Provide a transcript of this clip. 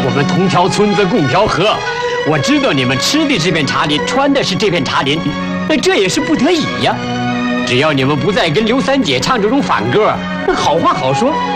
我们同条村子共条河。我知道你们吃的这片茶林，穿的是这片茶林，这也是不得已呀。只要你们不再跟刘三姐唱这种反歌，那好话好说，